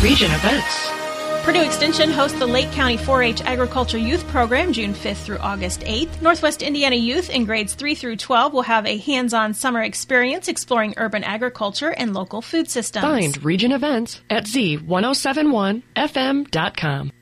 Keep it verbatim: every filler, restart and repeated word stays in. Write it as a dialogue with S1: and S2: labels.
S1: Region events.
S2: Purdue Extension hosts the Lake County four H Agriculture Youth Program June fifth through August eighth. Northwest Indiana Youth in grades three through twelve will have a hands-on summer experience exploring urban agriculture and local food systems.
S1: Find region events at z ten seventy-one f m dot com.